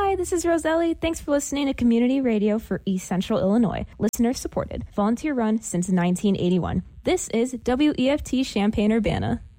Hi, this is Roselli. Thanks for listening to Community Radio for East Central Illinois. Listener supported. Volunteer run since 1981. This is WEFT Champaign-Urbana.